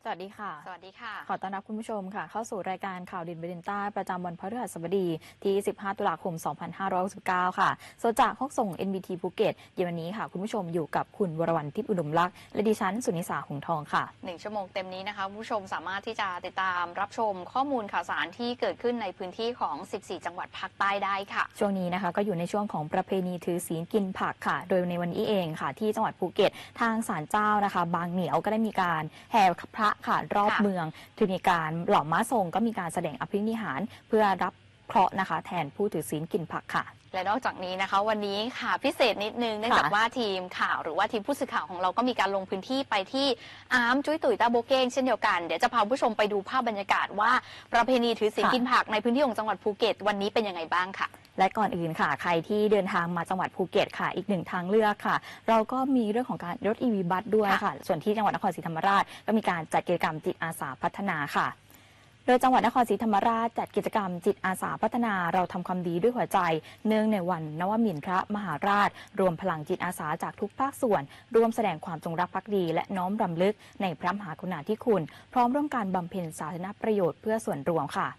สวัสดีค่ะสวัสดีค่ะขอต้อนรับคุณผู้ชมค่ะเข้าสู่รายการข่าวดินบดินใต้ประจำวันพฤหัสบดีที่15ตุลาคม2569ค่ะสดจากห้องส่ง NBT ภูเก็ตเย็นวันนี้ค่ะคุณผู้ชมอยู่กับคุณวรวรรณทิพย์อุดมลักษณ์และดิฉันสุนิสาหงทองค่ะ 1 ชั่วโมงเต็มนี้นะคะคุณผู้ชมสามารถที่จะติดตามรับชมข้อมูลข่าวสารที่เกิดขึ้นในพื้นที่ของ14จังหวัดภาคใต้ได้ค่ะช่วงนี้นะคะก็อยู่ในช่วงของประเพณีถือศีลกินผักค่ะโดยในวันนี้เองค่ะที่จังหวัดภูเก็ตทางศาลเจ้านะคะบางเหนียวก็ได้มีการแห่พระค่ะรอบเมืองถือมีการหล่อม้าทรงก็มีการแสดงอภินิหารเพื่อรับเคราะห์นะคะแทนผู้ถือศีลกินผักค่ะและนอกจากนี้นะคะวันนี้ค่ะพิเศษนิดนึงเนื่องจากว่าทีมข่าวหรือว่าทีมผู้สื่อข่าวของเราก็มีการลงพื้นที่ไปที่จุ้ยตุ๋ยตาโบเก้งเช่นเดียวกันเดี๋ยวจะพาผู้ชมไปดูภาพบรรยากาศว่าประเพณีถือศีลกินผักในพื้นที่ของจังหวัดภูเก็ตวันนี้เป็นยังไงบ้างค่ะและก่อนอื่นค่ะใครที่เดินทางมาจังหวัดภูเก็ตค่ะอีกหนึ่งทางเลือกค่ะเราก็มีเรื่องของการรถ EV บัสด้วยค่ะส่วนที่จังหวัดนครศรีธรรมราชก็มีการจัดกิจกรรมจิตอาสาพัฒนาค่ะโดยจังหวัดนครศรีธรรมราชจัดกิจกรรมจิตอาสาพัฒนาเราทำความดีด้วยหัวใจเนื่องในวันนวมินทรมหาราชรวมพลังจิตอาสาจากทุกภาคส่วนร่วมแสดงความจงรักภักดีและน้อมรำลึกในพระมหากรุณาธิคุณพร้อมร่วมการบำเพ็ญสาธารณประโยชน์เพื่อส่วนรวมค่ะ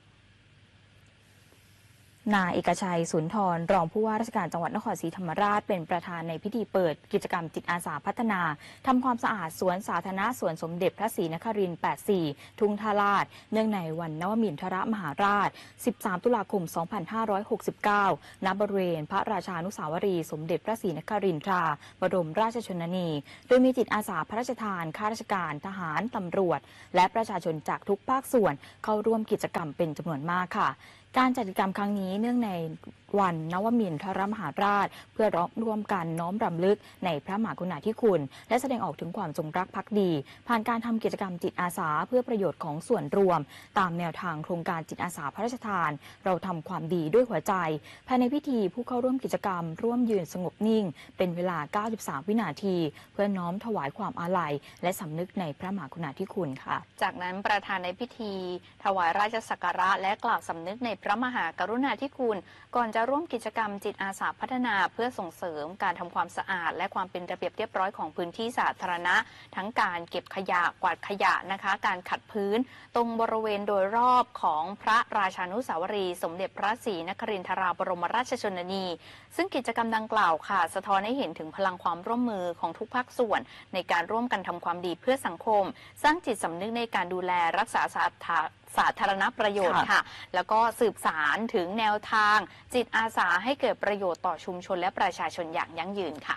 นายเอกชัยสุนทรรองผู้ว่าราชการจังหวัดนครศรีธรรมราชเป็นประธานในพิธีเปิดกิจกรรมจิตอาสาพัฒนาทำความสะอาดสวนสาธารณะสวนสมเด็จพระศรีนครินทร์ 84 ทุ่งท่าลาดเนื่องในวันนวมินทรมหาราช 13 ตุลาคม 2569 ณ บริเวณพระราชานุสาวรีย์สมเด็จพระศรีนครินทราบรมราชชนนี โดยมีจิตอาสาพระราชทานข้าราชการทหารตำรวจและประชาชนจากทุกภาคส่วนเข้าร่วมกิจกรรมเป็นจำนวนมากค่ะการจัดกิจกรรมครั้งนี้เนื่องในวันนวมินทรมหาราชเพื่อร่วมกันน้อมรำลึกในพระมหากรุณาธิคุณและแสดงออกถึงความจงรักภักดีผ่านการทำกิจกรรมจิตอาสาเพื่อประโยชน์ของส่วนรวมตามแนวทางโครงการจิตอาสาพระราชทานเราทำความดีด้วยหัวใจภายในพิธีผู้เข้าร่วมกิจกรรมร่วมยืนสงบนิ่งเป็นเวลา 93 วินาทีเพื่อน้อมถวายความอาลัยและสำนึกในพระมหากรุณาธิคุณค่ะจากนั้นประธานในพิธีถวายราชสักการะและกล่าวสำนึกในพระมหากรุณาธิคุณก่อนจะร่วมกิจกรรมจิตอาสาพัฒนาเพื่อส่งเสริมการทำความสะอาดและความเป็นระเบียบเรียบร้อยของพื้นที่สาธารณะทั้งการเก็บขยะกวาดขยะนะคะการขัดพื้นตรงบริเวณโดยรอบของพระราชานุสาวรีย์สมเด็จพระศรีนครินทราบรมราชชนนีซึ่งกิจกรรมดังกล่าวค่ะสะท้อนให้เห็นถึงพลังความร่วมมือของทุกภาคส่วนในการร่วมกันทำความดีเพื่อสังคมสร้างจิตสำนึกในการดูแลรักษาสาธารณประโยชน์ค่ะแล้วก็สืบสารถึงแนวทางจิตอาสาให้เกิดประโยชน์ต่อชุมชนและประชาชนอย่างยั่งยืนค่ะ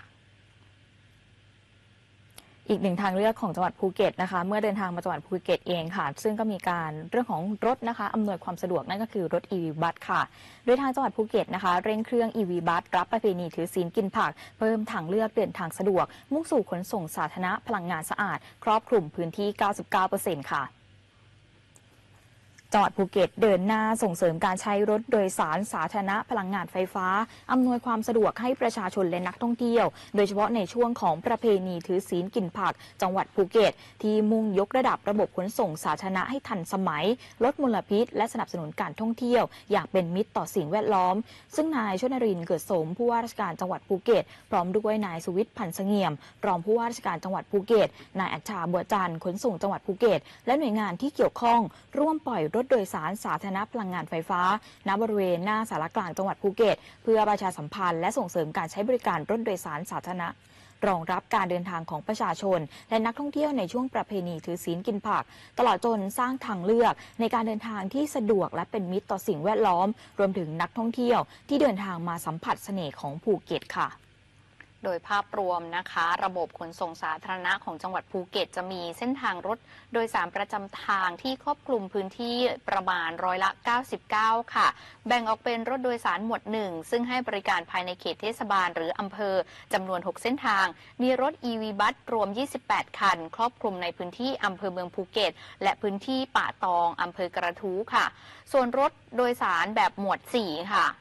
อีกหนึ่งทางเลือกของจังหวัดภูเก็ตนะคะเมื่อเดินทางมาจังหวัดภูเก็ตเองค่ะซึ่งก็มีการเรื่องของรถนะคะอำนวยความสะดวกนั่นก็คือรถ EV บัสค่ะโดยทางจังหวัดภูเก็ตนะคะเร่งเครื่อง EV บัสรับประเพณีถือศีลกินผักเพิ่มทางเลือกเดินทางสะดวกมุ่งสู่ขนส่งสาธารณะพลังงานสะอาดครอบคลุมพื้นที่ 99% ค่ะจังหวัดภูเก็ตเดินหน้าส่งเสริมการใช้รถโดยสารสาธารณะพลังงานไฟฟ้าอำนวยความสะดวกให้ประชาชนและนักท่องเที่ยวโดยเฉพาะในช่วงของประเพณีถือศีลกินผักจังหวัดภูเก็ตที่มุ่งยกระดับระบบขนส่งสาธารณะให้ทันสมัยลดมลพิษและสนับสนุนการท่องเที่ยวอย่างเป็นมิตรต่อสิ่งแวดล้อมซึ่งนายชนรินทร์เกิดสมผู้ว่าราชการจังหวัดภูเก็ตพร้อมด้วยนายสุวิทย์พันธ์เสงี่ยมรองผู้ว่าราชการจังหวัดภูเก็ตนายอัจฉาบัวจันทร์ขนส่งจังหวัดภูเก็ตและหน่วยงานที่เกี่ยวข้องร่วมปล่อยรถโดยสารสาธารณะพลังงานไฟฟ้าณบริเวณหน้าสารกลางจังหวัดภูเก็ตเพื่อประชาสัมพันธ์และส่งเสริมการใช้บริการรถโดยสารสาธารณะรองรับการเดินทางของประชาชนและนักท่องเที่ยวในช่วงประเพณีถือศีลกินผักตลอดจนสร้างทางเลือกในการเดินทางที่สะดวกและเป็นมิตรต่อสิ่งแวดล้อมรวมถึงนักท่องเที่ยวที่เดินทางมาสัมผัสเสน่ห์ของภูเก็ตค่ะโดยภาพรวมนะคะระบบขนส่งสาธารณะของจังหวัดภูเก็ตจะมีเส้นทางรถโดยสารประจำทางที่ครอบคลุมพื้นที่ประมาณ99%ค่ะแบ่งออกเป็นรถโดยสารหมวด1ซึ่งให้บริการภายในเขตเทศบาลหรืออำเภอจำนวน6เส้นทางมีรถ EV บัสรวม28คันครอบคลุมในพื้นที่อำเภอเมืองภูเก็ตและพื้นที่ป่าตองอำเภอกระทู้ค่ะส่วนรถโดยสารแบบหมวด4ค่ะ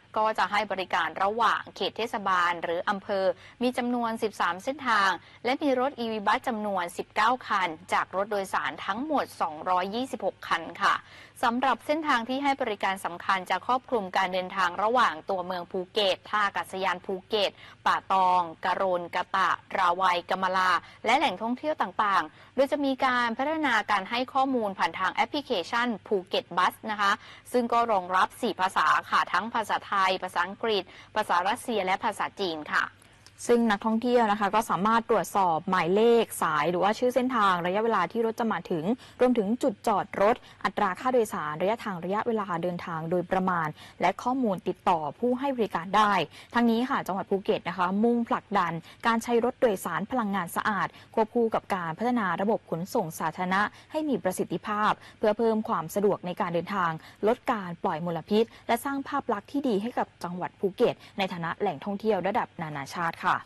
ก็จะให้บริการระหว่างเขตเทศบาลหรืออำเภอมีจำนวน 13 เส้นทางและมีรถ EV บัสจำนวน 19 คันจากรถโดยสารทั้งหมด 226 คันค่ะสำหรับเส้นทางที่ให้บริการสำคัญจะครอบคลุมการเดินทางระหว่างตัวเมืองภูเก็ตท่าอากาศยานภูเก็ตป่าตองกะโรนกะตะราวัยกำมะลาและแหล่งท่องเที่ยวต่างๆโดยจะมีการพัฒนาการให้ข้อมูลผ่านทางแอปพลิเคชันภูเก็ตบัสนะคะซึ่งก็รองรับ 4 ภาษาค่ะทั้งภาษาไทยภาษาอังกฤษภาษารัสเซียและภาษาจีนค่ะซึ่งนักท่องเที่ยวนะคะก็สามารถตรวจสอบหมายเลขสายหรือว่าชื่อเส้นทางระยะเวลาที่รถจะมาถึงรวมถึงจุดจอดรถอัตราค่าโดยสารระยะทางระยะเวลาเดินทางโดยประมาณและข้อมูลติดต่อผู้ให้บริการได้ทั้งนี้ค่ะจังหวัดภูเก็ตนะคะมุ่งผลักดันการใช้รถโดยสารพลังงานสะอาดควบคู่กับการพัฒนาระบบขนส่งสาธารณะให้มีประสิทธิภาพเพื่อเพิ่มความสะดวกในการเดินทางลดการปล่อยมลพิษและสร้างภาพลักษณ์ที่ดีให้กับจังหวัดภูเก็ตในฐานะแหล่งท่องเที่ยวระดับนานาชาติค่ะ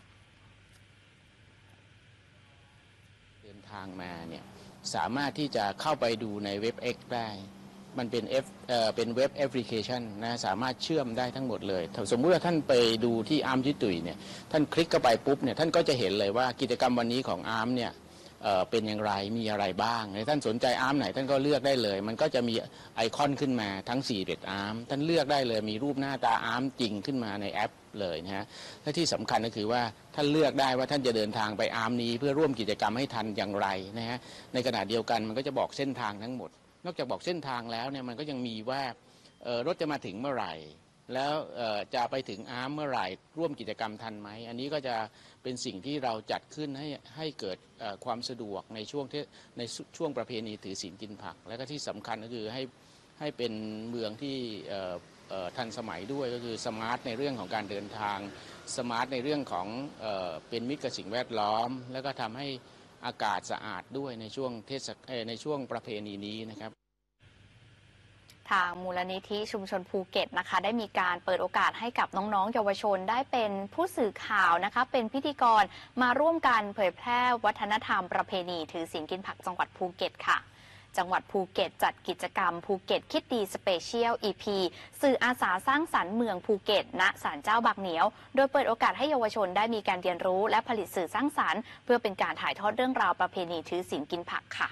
ทางมาเนี่ยสามารถที่จะเข้าไปดูในเว็บ X ได้มันเป็นเป็นเว็บแอปพลิเคชันนะสามารถเชื่อมได้ทั้งหมดเลยสมมุติว่าท่านไปดูที่อาร์มชิตุยเนี่ยท่านคลิกเข้าไปปุ๊บเนี่ยท่านก็จะเห็นเลยว่ากิจกรรมวันนี้ของอาร์มเนี่ยเป็นอย่างไรมีอะไรบ้างท่านสนใจอาร์มไหนท่านก็เลือกได้เลยมันก็จะมีไอคอนขึ้นมาทั้ง41อาร์มท่านเลือกได้เลยมีรูปหน้าตาอาร์มจริงขึ้นมาในแอปเลยนะฮะและที่สำคัญก็คือว่าท่านเลือกได้ว่าท่านจะเดินทางไปอาร์มนี้เพื่อร่วมกิจกรรมให้ทันอย่างไรนะฮะในขณะเดียวกันมันก็จะบอกเส้นทางทั้งหมดนอกจากบอกเส้นทางแล้วเนี่ยมันก็ยังมีว่ารถจะมาถึงเมื่อไหร่แล้วจะไปถึงอาร์มเมื่อไหร่ร่วมกิจกรรมทันไหมอันนี้ก็จะเป็นสิ่งที่เราจัดขึ้นให้เกิดความสะดวกในช่วงประเพณีถือศีลกินผักและก็ที่สำคัญก็คือให้เป็นเมืองที่ทันสมัยด้วยก็คือสมาร์ทในเรื่องของการเดินทางสมาร์ทในเรื่องของเป็นมิตรกับสิ่งแวดล้อมแล้วก็ทำให้อากาศสะอาดด้วยในช่วงประเพณีนี้นะครับทางมูลนิธิชุมชนภูเก็ตนะคะได้มีการเปิดโอกาสให้กับน้องๆเยาวชนได้เป็นผู้สื่อข่าวนะคะเป็นพิธีกรมาร่วมกันเผยแพร่วัฒนธรรมประเพณีถือศีลกินผักจังหวัดภูเก็ตค่ะจังหวัดภูเก็ตจัดกิจกรรมภูเก็ตคิดดีสเปเชียล EP สื่ออาสาสร้างสรรค์เมืองภูเก็ตณศาลเจ้าบางเหนียวโดยเปิดโอกาสให้เยาวชนได้มีการเรียนรู้และผลิตสื่อสร้างสรรค์เพื่อเป็นการถ่ายทอดเรื่องราวประเพณีถือศีลกินผักค่ะ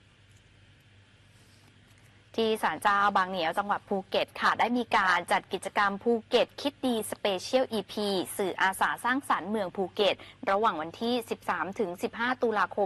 ที่ศาลเจ้าบางเหนียวจังหวัดภูเก็ตค่ะได้มีการจัดกิจกรรมภูเก็ตคิดดีสเปเชียล EP สื่ออาสาสร้างสรรค์เมืองภูเก็ตระหว่างวันที่ 13-15 ตุลาคม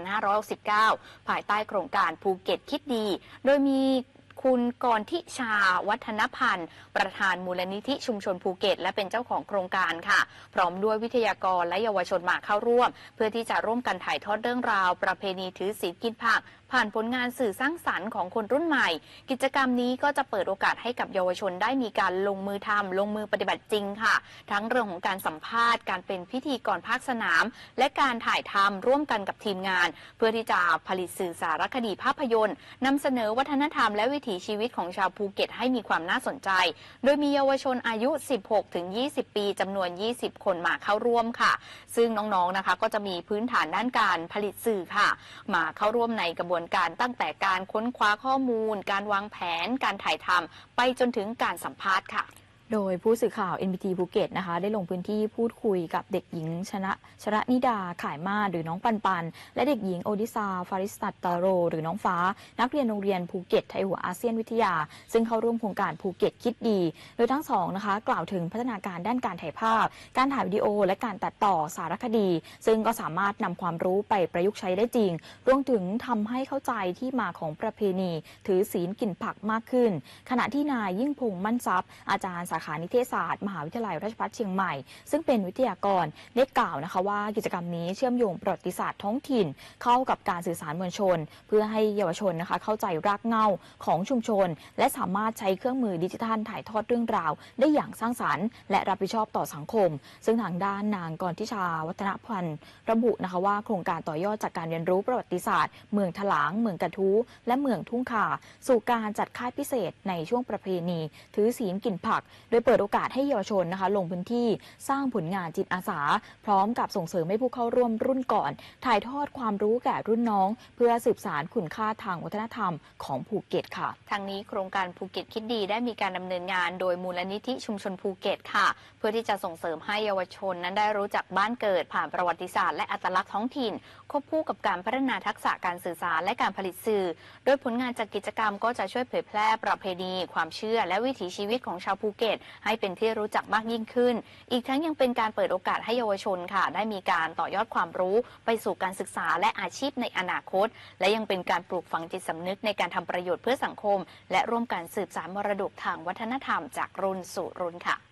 2569 ภายใต้โครงการภูเก็ตคิดดีโดยมีคุณกรทิชาวัฒนพันธ์ประธานมูลนิธิชุมชนภูเก็ตและเป็นเจ้าของโครงการค่ะพร้อมด้วยวิทยากรและเยาวชนมาเข้าร่วมเพื่อที่จะร่วมกันถ่ายทอดเรื่องราวประเพณีถือศีลกินผักผ่านผลงานสื่อสร้างสรรค์ของคนรุ่นใหม่กิจกรรมนี้ก็จะเปิดโอกาสให้กับเยาวชนได้มีการลงมือทำลงมือปฏิบัติจริงค่ะทั้งเรื่องของการสัมภาษณ์การเป็นพิธีกรภาคสนามและการถ่ายทำร่วมกันกับทีมงานเพื่อที่จะผลิตสื่อสารคดีภาพยนตร์นำเสนอวัฒนธรรมและวิถีชีวิตของชาวภูเก็ตให้มีความน่าสนใจโดยมีเยาวชนอายุ 16-20 ปีจำนวน 20 คนมาเข้าร่วมค่ะซึ่งน้องๆนะคะก็จะมีพื้นฐานด้านการผลิตสื่อค่ะมาเข้าร่วมในกระบวนการตั้งแต่การค้นคว้าข้อมูลการวางแผนการถ่ายทำไปจนถึงการสัมภาษณ์ค่ะโดยผู้สื่อข่าว NBT ภูเก็ตนะคะได้ลงพื้นที่พูดคุยกับเด็กหญิงชระนิดาข่ายมาศหรือน้องปันปันและเด็กหญิงโอดิซาฟาริสตัตตาโรหรือน้องฟ้านักเรียนโรงเรียนภูเก็ตไทยหัวอาเซียนวิทยาซึ่งเข้าร่วมโครงการภูเก็ตคิดดีโดยทั้งสองนะคะกล่าวถึงพัฒนาการด้านการถ่ายภาพการถ่ายวิดีโอและการตัดต่อสารคดีซึ่งก็สามารถนำความรู้ไปประยุกต์ใช้ได้จริงรวมถึงทำให้เข้าใจที่มาของประเพณีถือศีลกินผักมากขึ้นขณะที่นายยิ่งพงษ์มั่นทรัพย์อาจารย์สาขานิเทศศาสตร์มหาวิทยาลัยราชภัฏเชียงใหม่ซึ่งเป็นวิทยากรได้กล่าวนะคะว่ากิจกรรมนี้เชื่อมโยงประวัติศาสตร์ท้องถิ่นเข้ากับการสื่อสารมวลชนเพื่อให้เยาวชนนะคะเข้าใจรากเหง้าของชุมชนและสามารถใช้เครื่องมือดิจิทัลถ่ายทอดเรื่องราวได้อย่างสร้างสรรค์และรับผิดชอบต่อสังคมซึ่งทางด้านนางกรทิชาวัฒนพันธ์ระบุนะคะว่าโครงการต่อยอดจากการเรียนรู้ประวัติศาสตร์เมืองถลางเมืองกระทู้และเมืองทุ่งข่าสู่การจัดค่ายพิเศษในช่วงประเพณีถือศีลกินผักโดยเปิดโอกาสให้เยาวชนนะคะลงพื้นที่สร้างผลงานจิตอาสาพร้อมกับส่งเสริมให้ผู้เข้าร่วมรุ่นก่อนถ่ายทอดความรู้แก่รุ่นน้องเพื่อสืบสานคุณค่าทางวัฒนธรรมของภูเก็ตค่ะทางนี้โครงการภูเก็ตคิดดีได้มีการดำเนินงานโดยมูลนิธิชุมชนภูเก็ตค่ะเพื่อที่จะส่งเสริมให้เยาวชนนั้นได้รู้จักบ้านเกิดผ่านประวัติศาสตร์และอัตลักษณ์ท้องถิ่นควบคู่กับการพัฒนาทักษะการสื่อสารและการผลิตสื่อโดยผลงานจากกิจกรรมก็จะช่วยเผยแพร่ประเพณีความเชื่อและวิถีชีวิตของชาวภูเก็ตให้เป็นที่รู้จักมากยิ่งขึ้นอีกทั้งยังเป็นการเปิดโอกาสให้เยาวชนค่ะได้มีการต่อยอดความรู้ไปสู่การศึกษาและอาชีพในอนาคตและยังเป็นการปลูกฝังจิตสำนึกในการทำประโยชน์เพื่อสังคมและร่วมกันสืบสานมรดกทางวัฒนธรรมจากรุ่นสู่รุ่นค่ะ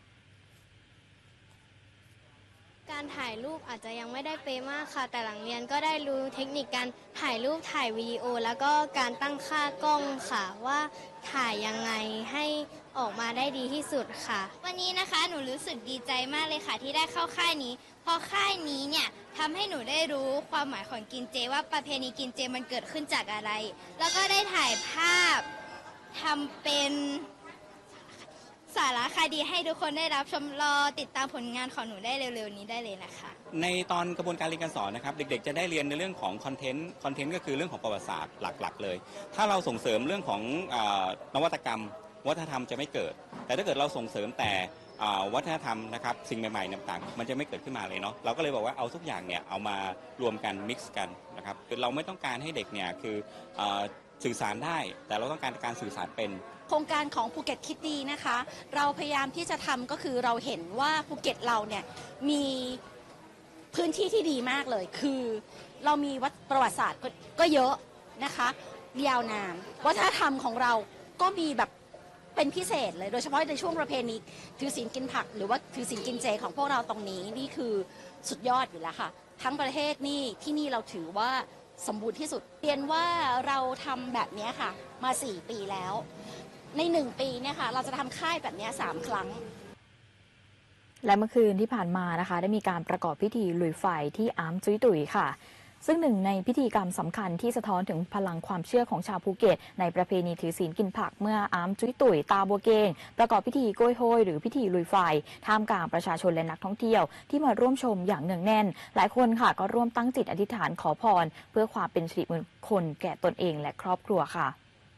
การถ่ายรูปอาจจะยังไม่ได้เป๊ะมากค่ะแต่หลังเรียนก็ได้รู้เทคนิคการถ่ายรูปถ่ายวิดีโอแล้วก็การตั้งค่ากล้องค่ะว่าถ่ายยังไงให้ออกมาได้ดีที่สุดค่ะวันนี้นะคะหนูรู้สึกดีใจมากเลยค่ะที่ได้เข้าค่ายนี้เพราะค่ายนี้เนี่ยทำให้หนูได้รู้ความหมายของกินเจว่าประเพณีกินเจมันเกิดขึ้นจากอะไรแล้วก็ได้ถ่ายภาพทำเป็นสารคดีให้ทุกคนได้รับชมรอติดตามผลงานของหนูได้เร็วๆนี้ได้เลยนะคะในตอนกระบวนการเรียนการสอนนะครับเด็กๆจะได้เรียนในเรื่องของคอนเทนต์ก็คือเรื่องของประวัติศาสตร์หลักๆเลยถ้าเราส่งเสริมเรื่องของนวัตกรรมวัฒนธรรมจะไม่เกิดแต่ถ้าเกิดเราส่งเสริมแต่วัฒนธรรมนะครับสิ่งใหม่ๆต่างๆมันจะไม่เกิดขึ้นมาเลยเนาะเราก็เลยบอกว่าเอาทุกอย่างเนี่ยเอามารวมกันมิกซ์กันนะครับคือเราไม่ต้องการให้เด็กเนี่ยคือสื่อสารได้แต่เราต้องการการสื่อสารเป็นโครงการของภูเก็ตคิดดีนะคะเราพยายามที่จะทำก็คือเราเห็นว่าภูเก็ตเราเนี่ยมีพื้นที่ที่ดีมากเลยคือเรามีประวัติศาสตร์ก็เยอะนะคะยาวนานวัฒนธรรมของเราก็มีแบบเป็นพิเศษเลยโดยเฉพาะในช่วงประเพณีถือศีลกินผักหรือว่าถือศีลกินเจของพวกเราตรงนี้นี่คือสุดยอดอยู่แล้วค่ะทั้งประเทศนี่ที่นี่เราถือว่าสมบูรณ์ที่สุดเรียนว่าเราทำแบบนี้ค่ะมา4 ปีแล้วใน1 ปีเนี่ยค่ะเราจะทำค่ายแบบนี้3 ครั้งและเมื่อคืนที่ผ่านมานะคะได้มีการประกอบพิธีลุยไฟที่อาร์มจุ้ยตุ๋ยค่ะซึ่งหนึ่งในพิธีกรรมสำคัญที่สะท้อนถึงพลังความเชื่อของชาวภูเก็ตในประเพณีถือศีลกินผักเมื่ออาร์มจุ้ยตุ๋ยตาบัวเกงประกอบพิธีโกยโฮยหรือพิธีลุยไฟท่ามกลางประชาชนและนักท่องเที่ยวที่มาร่วมชมอย่างเนืองแน่นหลายคนค่ะก็ร่วมตั้งจิตอธิษฐานขอพรเพื่อความเป็นสิริมงคลแก่ตนเองและครอบครัวค่ะ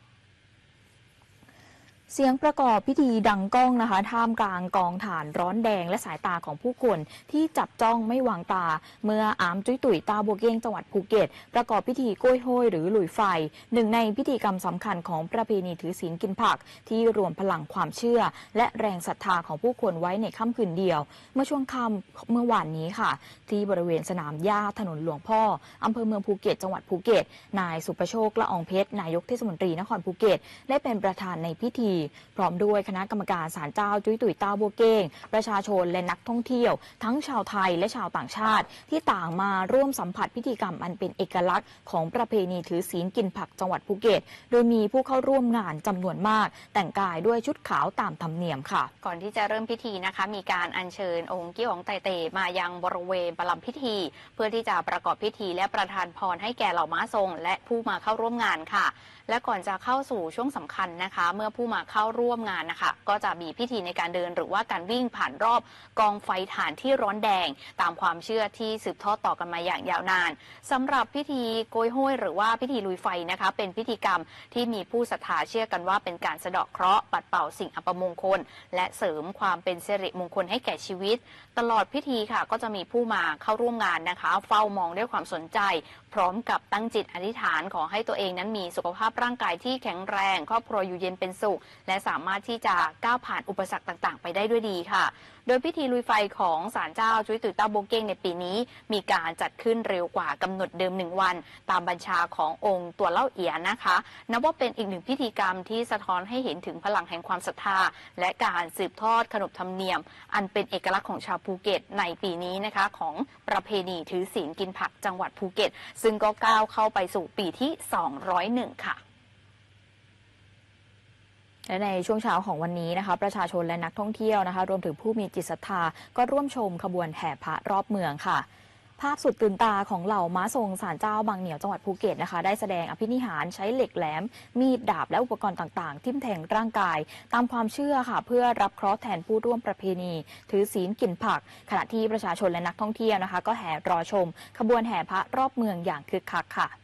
เสียงประกอบพิธีดังก้องนะคะท่ามกลางกองถ่านร้อนแดงและสายตาของผู้คนที่จับจ้องไม่วางตาเมื่ออาร์มจุ้ยตุ๋ยตาบัวเกงจังหวัดภูเก็ตประกอบพิธีกล้วยโฮยหรือลุยไฟหนึ่งในพิธีกรรมสำคัญของประเพณีถือศีลกินผักที่รวมพลังความเชื่อและแรงศรัทธาของผู้คนไว้ในค่ำคืนเดียวเมื่อช่วงค่ำเมื่อวานนี้ค่ะที่บริเวณสนามหญ้าถนนหลวงพ่ออำเภอเมืองภูเก็ตจังหวัดภูเก็ตนายสุประโชคละอองเพชรนายกเทศมนตรีนครภูเก็ตได้เป็นประธานในพิธีพร้อมด้วยคณะกรรมการศาลเจ้าจุ้ยตุ๋ยตาบัวเกงประชาชนและนักท่องเที่ยวทั้งชาวไทยและชาวต่างชาติที่ต่างมาร่วมสัมผัสพิธีกรรมอันเป็นเอกลักษณ์ของประเพณีถือศีลกินผักจังหวัดภูเก็ตโดยมีผู้เข้าร่วมงานจำนวนมากแต่งกายด้วยชุดขาวตามธรรมเนียมค่ะก่อนที่จะเริ่มพิธีนะคะมีการอัญเชิญองค์เกี้ยวของไตเตมายังบริเวณประลัมพิธีเพื่อที่จะประกอบพิธีและประทานพรให้แก่เหล่าม้าทรงและผู้มาเข้าร่วมงานค่ะและก่อนจะเข้าสู่ช่วงสำคัญนะคะเมื่อผู้มาเข้าร่วมงานนะคะก็จะมีพิธีในการเดินหรือว่าการวิ่งผ่านรอบกองไฟถ่านที่ร้อนแดงตามความเชื่อที่สืบทอดต่อกันมาอย่างยาวนานสำหรับพิธีโกยโห้ยหรือว่าพิธีลุยไฟนะคะเป็นพิธีกรรมที่มีผู้ศรัทธาเชื่อกันว่าเป็นการสะเดาะเคราะห์ปัดเป่าสิ่งอัปมงคลและเสริมความเป็นสิริมงคลให้แก่ชีวิตตลอดพิธีค่ะก็จะมีผู้มาเข้าร่วมงานนะคะเฝ้ามองด้วยความสนใจพร้อมกับตั้งจิตอธิษฐานขอให้ตัวเองนั้นมีสุขภาพร่างกายที่แข็งแรงครอบครัวอยู่เย็นเป็นสุขและสามารถที่จะก้าวผ่านอุปสรรคต่างๆไปได้ด้วยดีค่ะโดยพิธีลุยไฟของศาลเจ้าจุ้ยตุ๋ยตาโบเก้งในปีนี้มีการจัดขึ้นเร็วกว่ากำหนดเดิม1 วันตามบัญชาขององค์ตัวเล่าเอียนะคะนับว่าเป็นอีกหนึ่งพิธีกรรมที่สะท้อนให้เห็นถึงพลังแห่งความศรัทธาและการสืบทอดขนบธรรมเนียมอันเป็นเอกลักษณ์ของชาวภูเก็ตในปีนี้นะคะของประเพณีถือศีลกินผักจังหวัดภูเก็ตซึ่งก็ก้าวเข้าไปสู่ปีที่201ค่ะและในช่วงเช้าของวันนี้นะคะประชาชนและนักท่องเที่ยวนะคะรวมถึงผู้มีจิตศรัทธาก็ร่วมชมขบวนแห่พระรอบเมืองค่ะภภาพสุดตื่นตาของเหล่าม้าทรงศาลเจ้าบางเหนียวจังหวัดภูเก็ตนะคะได้แสดงอภินิหารใช้เหล็กแหลมมีดดาบและอุปกรณ์ต่างๆทิ่มแทงร่างกายตามความเชื่อค่ะเพื่อรับเคราะห์แทนผู้ร่วมประเพณีถือศีลกินผักขณะที่ประชาชนและนักท่องเที่ยวนะคะก็แห่รอชมขบวนแห่พระรอบเมืองอย่างคึกคักค่ะ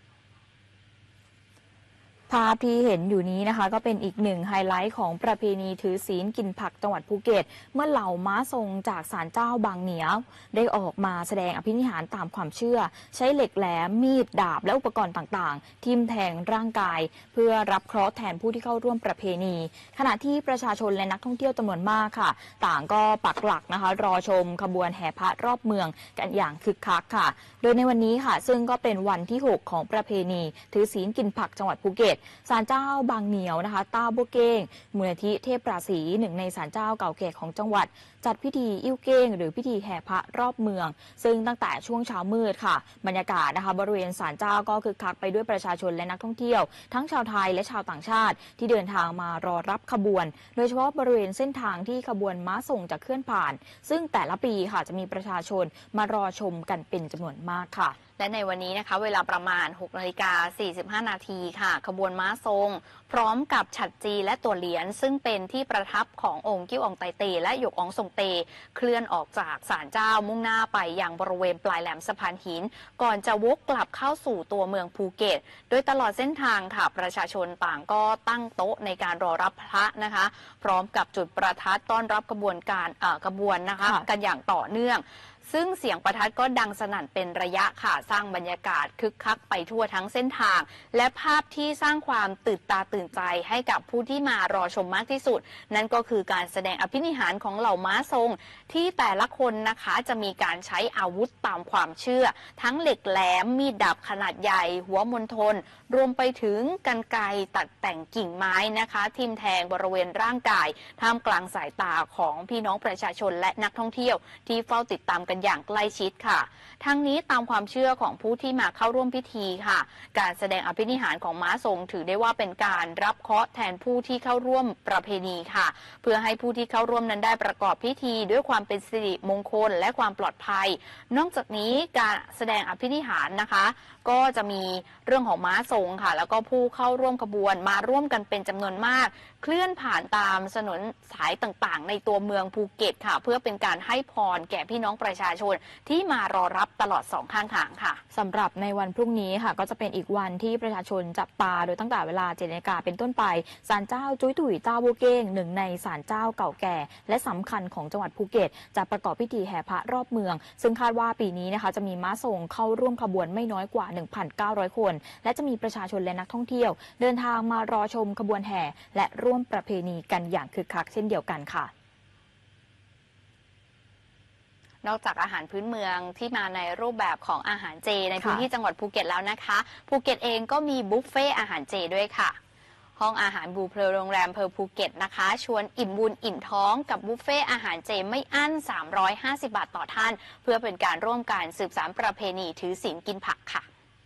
ภาพที่เห็นอยู่นี้นะคะก็เป็นอีกหนึ่งไฮไลท์ของประเพณีถือศีลกินผักจังหวัดภูเก็ตเมื่อเหล่าม้าทรงจากศาลเจ้าบางเหนียวได้ออกมาแสดงอภินิหารตามความเชื่อใช้เหล็กแหลมมีดดาบและอุปกรณ์ต่างๆทิ่มแทงร่างกายเพื่อรับเคราะห์แทนผู้ที่เข้าร่วมประเพณีขณะที่ประชาชนและนักท่องเที่ยวจำนวนมากค่ะต่างก็ปักหลักนะคะรอชมขบวนแห่พระรอบเมืองกันอย่างคึกคักค่ะโดยในวันนี้ค่ะซึ่งก็เป็นวันที่ 6 ของประเพณีถือศีลกินผักจังหวัดภูเก็ตศาลเจ้าบางเหนียวนะคะต้าบัวเก้งมูลนิธิเทพราศีหนึ่งในศาลเจ้าเก่าแก่ของจังหวัดจัดพิธีอิ่วเก้งหรือพิธีแห่พระรอบเมืองซึ่งตั้งแต่ช่วงเช้ามืดค่ะบรรยากาศนะคะบริเวณศาลเจ้าก็คึกคักไปด้วยประชาชนและนักท่องเที่ยวทั้งชาวไทยและชาวต่างชาติที่เดินทางมารอรับขบวนโดยเฉพาะบริเวณเส้นทางที่ขบวนม้าทรงจะเคลื่อนผ่านซึ่งแต่ละปีค่ะจะมีประชาชนมารอชมกันเป็นจำนวนมากค่ะและในวันนี้นะคะเวลาประมาณ 6:45 นาทีค่ะขบวนม้าทรงพร้อมกับฉัตรจีและตัวเหรียญซึ่งเป็นที่ประทับขององค์กิ้วอองไตเตและหยกอองทรงเตเคลื่อนออกจากศาลเจ้ามุ่งหน้าไปยังบริเวณปลายแหลมสะพานหินก่อนจะวกกลับเข้าสู่ตัวเมืองภูเก็ตโดยตลอดเส้นทางค่ะประชาชนต่างก็ตั้งโต๊ะในการรอรับพระนะคะพร้อมกับจุดประทัดต้อนรับขบวนนะคะกันอย่างต่อเนื่องซึ่งเสียงประทัดก็ดังสนั่นเป็นระยะค่ะสร้างบรรยากาศคึกคักไปทั่วทั้งเส้นทางและภาพที่สร้างความตื่นตาตื่นใจให้กับผู้ที่มารอชมมากที่สุดนั่นก็คือการแสดงอภินิหารของเหล่าม้าทรงที่แต่ละคนนะคะจะมีการใช้อาวุธตามความเชื่อทั้งเหล็กแหลมมีดดาบขนาดใหญ่หัวมณฑลรวมไปถึงกรรไกรตัดแต่งกิ่งไม้นะคะทิ่มแทงบริเวณร่างกายท่ามกลางสายตาของพี่น้องประชาชนและนักท่องเที่ยวที่เฝ้าติดตามกันอย่างใกล้ชิดค่ะทั้งนี้ตามความเชื่อของผู้ที่มาเข้าร่วมพิธีค่ะการแสดงอภินิหารของม้าทรงถือได้ว่าเป็นการรับเคราะห์แทนผู้ที่เข้าร่วมประเพณีค่ะเพื่อให้ผู้ที่เข้าร่วมนั้นได้ประกอบพิธีด้วยความเป็นสิริมงคลและความปลอดภัยนอกจากนี้การแสดงอภินิหารนะคะก็จะมีเรื่องของม้าทรงค่ะแล้วก็ผู้เข้าร่วมขบวนมาร่วมกันเป็นจำนวนมากเคลื่อนผ่านตามถนนสายต่างๆในตัวเมืองภูเก็ตค่ะเพื่อเป็นการให้พรแก่พี่น้องประชาชนที่มารอรับตลอด2ข้างทางค่ะสำหรับในวันพรุ่งนี้ค่ะก็จะเป็นอีกวันที่ประชาชนจับตาโดยตั้งแต่เวลา 7 นาฬิกาเป็นต้นไปศาลเจ้าจุ้ยตุ๋ยเจ้าบัวเก้งหนึ่งในศาลเจ้าเก่าแก่และสำคัญของจังหวัดภูเก็ตจะประกอบพิธีแห่พระรอบเมืองซึ่งคาดว่าปีนี้นะคะจะมีม้าทรงเข้าร่วมขบวนไม่น้อยกว่า 1,900 คนและจะมีประชาชนและนักท่องเที่ยวเดินทางมารอชมขบวนแห่และร่วมประเพณีกันอย่างคึกคักเช่นเดียวกันค่ะนอกจากอาหารพื้นเมืองที่มาในรูปแบบของอาหารเจในพื้นที่จังหวัดภูเก็ตแล้วนะคะภูเก็ตเองก็มีบุฟเฟ่อาหารเจด้วยค่ะห้องอาหารบูเพลโรงแรมเพอภูเก็ตนะคะชวนอิ่มบุญอิ่มท้องกับบุฟเฟ่อาหารเจไม่อั้น350 บาทต่อท่านเพื่อเป็นการร่วมกันสืบสานประเพณีถือศีลกินผักค่ะ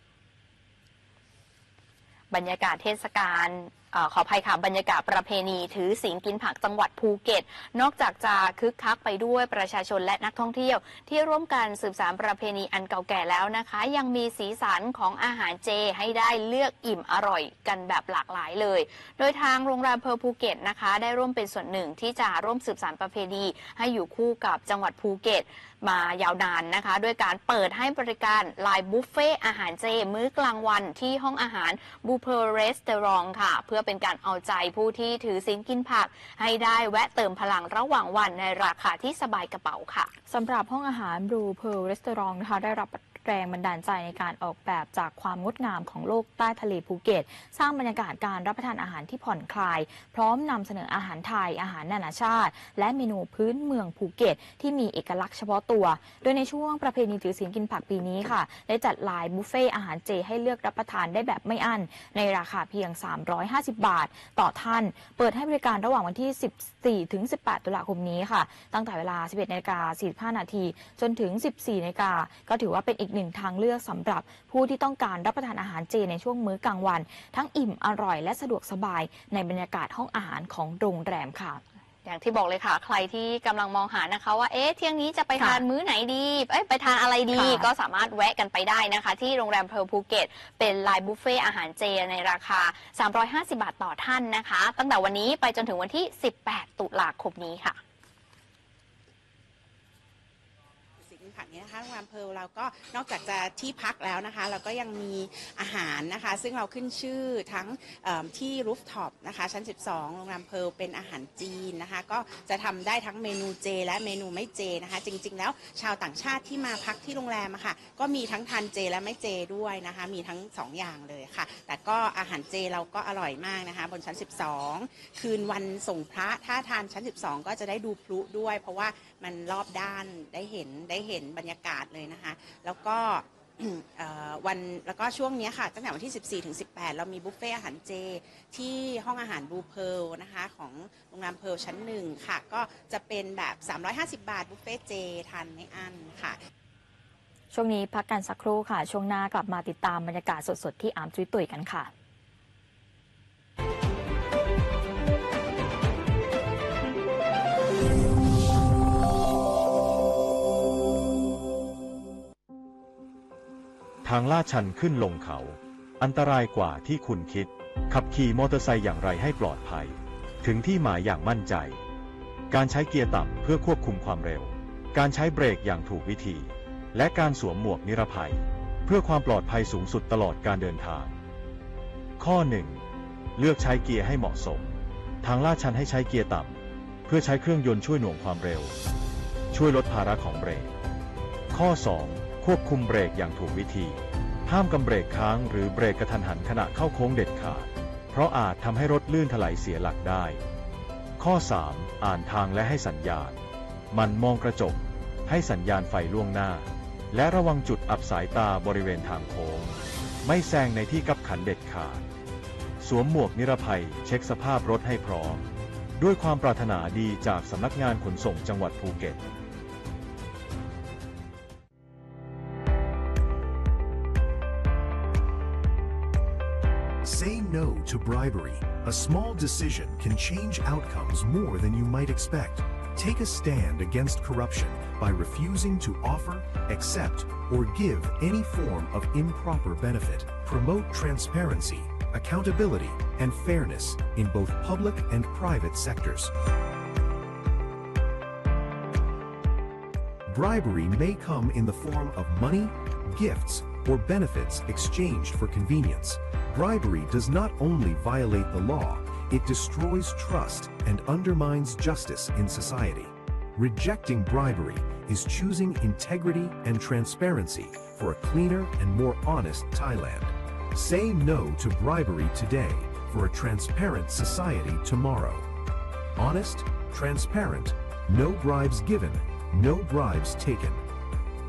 บรรยากาศเทศกาลขออภัยค่ะบรรยากาศประเพณีถือศีลกินผักจังหวัดภูเก็ตนอกจากจะคึกคักไปด้วยประชาชนและนักท่องเที่ยวที่ร่วมกันสืบสานประเพณีอันเก่าแก่แล้วนะคะยังมีสีสันของอาหารเจให้ได้เลือกอิ่มอร่อยกันแบบหลากหลายเลยโดยทางโรงแรมเพอภูเก็ตนะคะได้ร่วมเป็นส่วนหนึ่งที่จะร่วมสืบสานประเพณีให้อยู่คู่กับจังหวัดภูเก็ตมายาวนานนะคะด้วยการเปิดให้บริการไลน์บุฟเฟ่อาหารเจมื้อกลางวันที่ห้องอาหารบูเพอรีสอร์ทค่ะเพื่อเป็นการเอาใจผู้ที่ถือศีลกินผักให้ได้แวะเติมพลังระหว่างวันในราคาที่สบายกระเป๋าค่ะสำหรับห้องอาหารบลูเพอร์รีสอร์ทนะคะได้รับแรงบันดาลใจในการออกแบบจากความงดงามของโลกใต้ทะเลภูเก็ตสร้างบรรยากาศการรับประทานอาหารที่ผ่อนคลายพร้อมนำเสนออาหารไทยอาหารนานาชาติและเมนูพื้นเมืองภูเก็ตที่มีเอกลักษณ์เฉพาะตัวโดยในช่วงประเพณีถือศีลกินผักปีนี้ค่ะได้จัดไลน์บุฟเฟ่อาหารเจให้เลือกรับประทานได้แบบไม่อั้นในราคาเพียง350 บาทต่อท่านเปิดให้บริการระหว่างวันที่14 ถึง 18 ตุลาคมนี้ค่ะตั้งแต่เวลา 11:45 น.จนถึง 14 น.ก็ถือว่าเป็นอีกหนึ่งทางเลือกสำหรับผู้ที่ต้องการรับประทานอาหารเจในช่วงมื้อกลางวันทั้งอิ่มอร่อยและสะดวกสบายในบรรยากาศห้องอาหารของโรงแรมค่ะอย่างที่บอกเลยค่ะใครที่กำลังมองหานะคะว่าเที่ยงนี้จะไปทานมื้อไหนดีไปทานอะไรดีก็สามารถแวะกันไปได้นะคะที่โรงแรมเพร์ลภูเก็ตเป็นไลน์บุฟเฟ่อาหารเจในราคา350 บาทต่อท่านนะคะตั้งแต่วันนี้ไปจนถึงวันที่18 ตุลาคมนี้ค่ะผักนี้นะคะโรงแรมเพร์ลเราก็นอกจากจะที่พักแล้วนะคะเราก็ยังมีอาหารนะคะซึ่งเราขึ้นชื่อทั้งที่รูฟท็อปนะคะชั้น12โรงแรมเพร์ลเป็นอาหารจีนนะคะก็จะทำได้ทั้งเมนูเจและเมนูไม่เจนะคะจริงๆแล้วชาวต่างชาติที่มาพักที่โรงแรมอะค่ะก็มีทั้งทานเจและไม่เจด้วยนะคะมีทั้ง2อย่างเลยค่ะแต่ก็อาหารเจเราก็อร่อยมากนะคะบนชั้น12คืนวันส่งพระถ้าทานชั้น12ก็จะได้ดูพลุด้วยเพราะว่ามันรอบด้านได้เห็นบรรยากาศเลยนะคะแล้วก็แล้วก็ช่วงนี้ค่ะตั้งแต่วันที่14 ถึง 18เรามีบุฟเฟ่อาหารเจที่ห้องอาหารบลูเพร์ลนะคะของโรงแรมเพร์ลชั้น1ค่ะก็จะเป็นแบบ350 บาทบุฟเฟ่เจทานไม่อั้นค่ะช่วงนี้พักกันสักครู่ค่ะช่วงหน้ากลับมาติดตามบรรยากาศสดๆที่อาร์มจุ้ยตุ๋ยกันค่ะทางลาดชันขึ้นลงเขาอันตรายกว่าที่คุณคิดขับขี่มอเตอร์ไซค์อย่างไรให้ปลอดภัยถึงที่หมายอย่างมั่นใจการใช้เกียร์ต่ำเพื่อควบคุมความเร็วการใช้เบรกอย่างถูกวิธีและการสวมหมวกนิรภัยเพื่อความปลอดภัยสูงสุดตลอดการเดินทางข้อ 1. เลือกใช้เกียร์ให้เหมาะสมทางลาดชันให้ใช้เกียร์ต่ำเพื่อใช้เครื่องยนต์ช่วยหน่วงความเร็วช่วยลดภาระของเบรกข้อ 2. ควบคุมเบรกอย่างถูกวิธีห้ามกำเบรกค้างหรือเบรกกระทันหันขณะเข้าโค้งเด็ดขาดเพราะอาจทำให้รถลื่นถลายเสียหลักได้ข้อ 3. อ่านทางและให้สัญญาณมันมองกระจกให้สัญญาณไฟล่วงหน้าและระวังจุดอับสายตาบริเวณทางโค้งไม่แซงในที่กักขันเด็ดขาดสวมหมวกนิรภัยเช็คสภาพรถให้พร้อมด้วยความปรารถนาดีจากสำนักงานขนส่งจังหวัดภูเก็ต Say no to bribery. A small decision can change outcomes more than you might expect. Take a stand against corruption by refusing to offer, accept, or give any form of improper benefit. Promote transparency, accountability, and fairness in both public and private sectors. Bribery may come in the form of money, gifts, or benefits exchanged for convenience. Bribery does not only violate the law, it destroys trust and undermines justice in society. Rejecting bribery is choosing integrity and transparency for a cleaner and more honest Thailand. Say no to bribery today for a transparent society tomorrow. Honest, transparent, no bribes given, no bribes taken.